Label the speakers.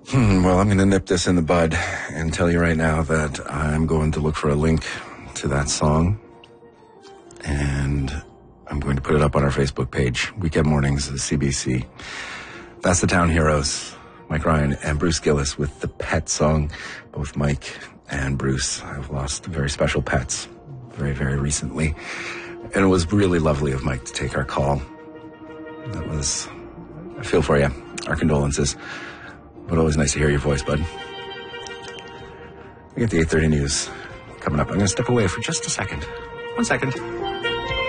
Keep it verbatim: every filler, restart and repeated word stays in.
Speaker 1: Hmm, well, I'm going to nip this in the bud and tell you right now that I'm going to look for a link to that song, and I'm going to put it up on our Facebook page, Weekend Mornings of C B C. That's the Town Heroes, Mike Ryan and Bruce Gillis with the Pet song. Both Mike and Bruce have lost very special pets very, very recently. And it was really lovely of Mike to take our call. That was, I feel for you. Our condolences. But always nice to hear your voice, bud. We get the eight thirty news coming up. I'm going to step away for just a second. One second.